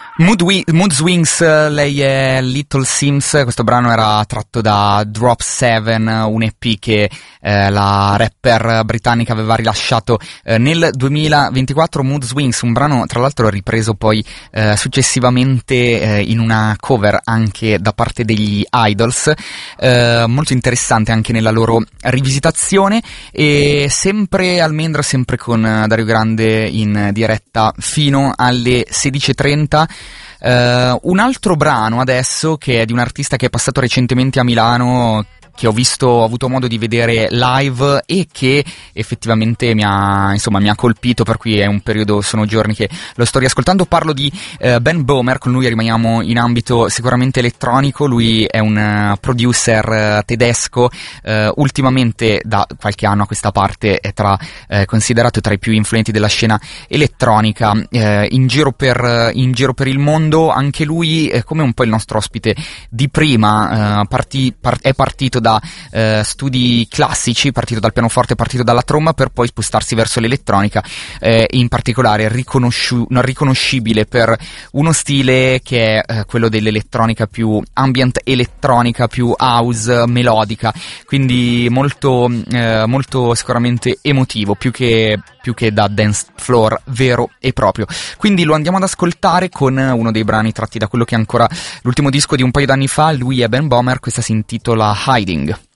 Mood Swings, lei è Little Sims. Questo brano era tratto da Drop 7, un EP che la rapper britannica aveva rilasciato nel 2024. Mood Swings, un brano tra l'altro ripreso poi successivamente in una cover anche da parte degli Idols, molto interessante anche nella loro rivisitazione. E sempre Almendra, sempre con Dario Grande in diretta fino alle 16:30. Un altro brano adesso, che è di un artista che è passato recentemente a Milano, che ho avuto modo di vedere live e che effettivamente mi ha colpito, per cui sono giorni che lo sto riascoltando. Parlo di Ben Böhmer. Con lui rimaniamo in ambito sicuramente elettronico. Lui è un producer tedesco, ultimamente da qualche anno a questa parte è considerato tra i più influenti della scena elettronica in giro per il mondo. Anche lui, come un po' il nostro ospite di prima, è partito da studi classici, partito dal pianoforte, partito dalla tromba, per poi spostarsi verso l'elettronica, in particolare riconoscibile per uno stile che è quello dell'elettronica più ambient elettronica, più house, melodica, quindi molto sicuramente emotivo, più che da dance floor vero e proprio. Quindi lo andiamo ad ascoltare con uno dei brani tratti da quello che è ancora l'ultimo disco di un paio d'anni fa. Lui è Ben Böhmer, questa si intitola Hiding.